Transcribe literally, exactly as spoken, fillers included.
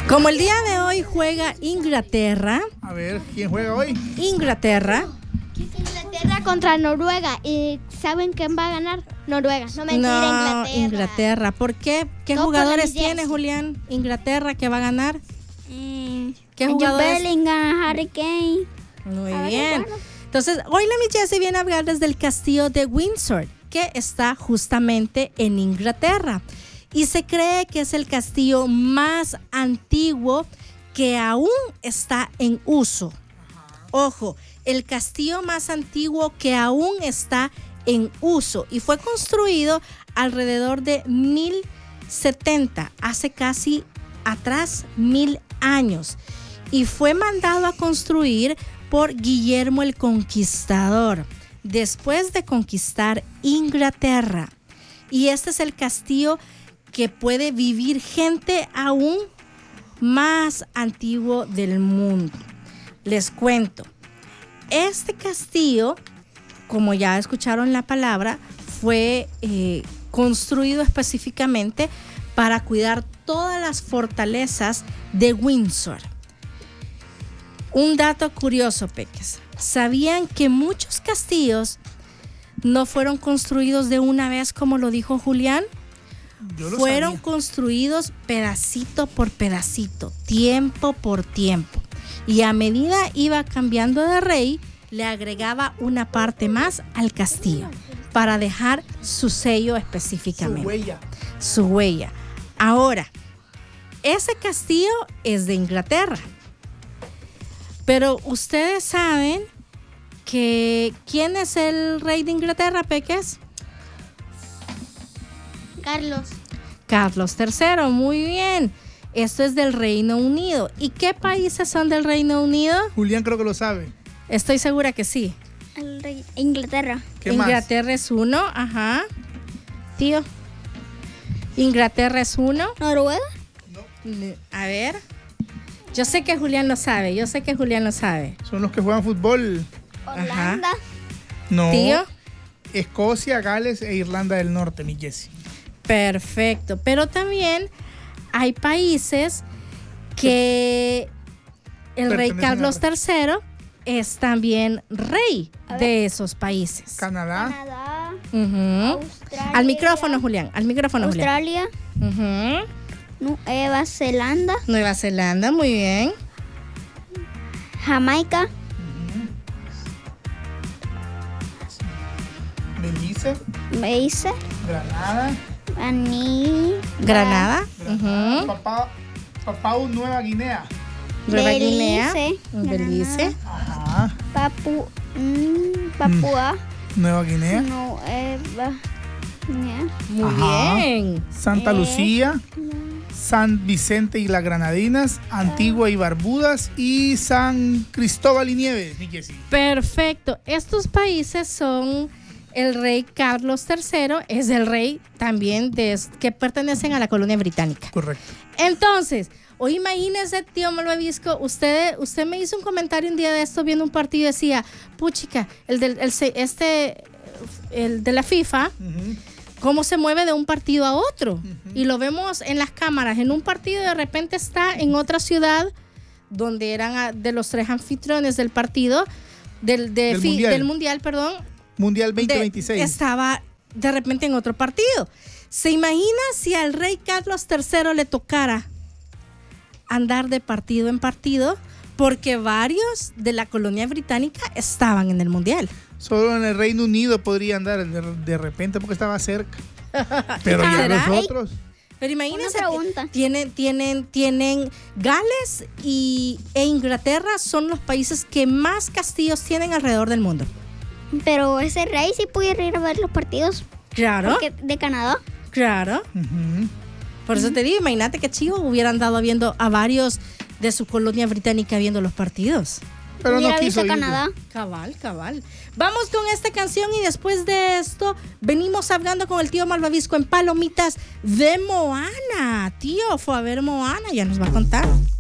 Como el día de hoy juega Inglaterra. A ver, ¿quién juega hoy? Inglaterra. Inglaterra contra Noruega. ¿Y saben quién va a ganar? Noruega. No, mentira, No, Inglaterra. Inglaterra. ¿Por qué? ¿Qué No, jugadores por el tiene, Jesse. Julián? Inglaterra, que va a ganar. Eh, ¿Qué jugadores? Bellingham, Harry Kane. Muy A ver, bien. bueno. Entonces, hoy la mi Jessie viene a hablarles del castillo de Windsor, que está justamente en Inglaterra. Y se cree que es el castillo más antiguo que aún está en uso. Ojo, el castillo más antiguo que aún está en uso y fue construido alrededor de mil setenta, hace casi atrás mil años, y fue mandado a construir por Guillermo el Conquistador después de conquistar Inglaterra. Y este es el castillo que puede vivir gente aún más antiguo del mundo. Les cuento, este castillo, como ya escucharon la palabra, fue eh, construido específicamente para cuidar todas las fortalezas de Windsor. Un dato curioso, peques. ¿Sabían que muchos castillos no fueron construidos de una vez, como lo dijo Julián? Yo lo Fueron sabía. construidos pedacito por pedacito, tiempo por tiempo. Y a medida iba cambiando de rey, le agregaba una parte más al castillo para dejar su sello específicamente. Su huella. Su huella. Ahora, ese castillo es de Inglaterra. Pero ustedes saben que ¿quién es el rey de Inglaterra, peques? Carlos. Carlos tercero, muy bien. Esto es del Reino Unido. ¿Y qué países son del Reino Unido? Julián creo que lo sabe. Estoy segura que sí. El rey- Inglaterra. ¿Qué más? Inglaterra es uno, ajá. Tío. Inglaterra es uno. Noruega. A ver. Yo sé que Julián lo sabe, yo sé que Julián lo sabe. Son los que juegan fútbol. Holanda. No. Tío. Escocia, Gales e Irlanda del Norte, mi Jessie. Perfecto. Pero también hay países que el rey Pertenecen Carlos al- tercero es también rey A ver. de esos países. Canadá. Canadá. Ujú. Australia. Al micrófono, Julián. Al micrófono, Julián. Australia. Ujú. Nueva Zelanda. Nueva Zelanda, muy bien. Jamaica. Belice. Belice. Granada. Aní. Granada. Granada. Ujú. Papá, Papau Nueva Guinea. Nueva Belice. Guinea. Granada. Belice. Ajá. Papu, mm, Papúa. Nueva Guinea. Nueva Guinea. Muy Ajá. bien. Santa Eh. Lucía. San Vicente y las Granadinas, Antigua y Barbudas y San Cristóbal y Nieves, mi Jessie. Perfecto. Estos países son el rey Carlos tercero, es el rey también de, que pertenecen a la colonia británica. Correcto. Entonces, hoy imagínese, tío Malvavisco, usted, usted me hizo un comentario un día de esto viendo un partido y decía, puchica, el del el, se- este, el de la FIFA, Ujú. cómo se mueve de un partido a otro. Y lo vemos en las cámaras. En un partido de repente está en otra ciudad donde eran ah, de los tres anfitriones del partido, del, de Del fi- mundial. del mundial, perdón. Mundial de- veinte veintiséis. estaba de repente en otro partido. ¿Se imagina si al rey Carlos tercero le tocara andar de partido en partido? Porque varios de la colonia británica estaban en el mundial. Solo en el Reino Unido podría andar de, de repente porque estaba cerca. Pero ya ¿Será? los otros. Pero imagínense, Una pregunta. tienen, tienen, tienen Gales y, e Inglaterra son los países que más castillos tienen alrededor del mundo. Pero ese rey sí pudiera ir a ver los partidos. Claro, Porque de Canadá. claro. Ujú. Por eso te digo, imagínate que chivo hubieran dado viendo a varios de su colonia británica viendo los partidos. Pero no Hubiera quiso visto ir. Canadá. Cabal, cabal. Vamos con esta canción y después de esto venimos hablando con el tío Malvavisco en Palomitas de Moana. Tío, fue a ver Moana, ya nos va a contar.